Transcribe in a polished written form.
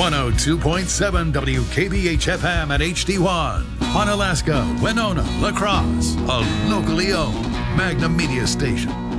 102.7 WKBH-FM at HD1. On Alaska, Winona, La Crosse, a locally owned Magna Media station.